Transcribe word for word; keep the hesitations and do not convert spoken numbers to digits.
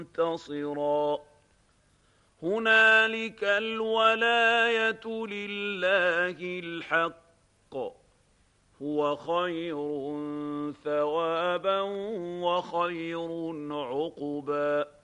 منتصرا هنالك الولاية لله الحق هو خير ثوابا وخير عقبا.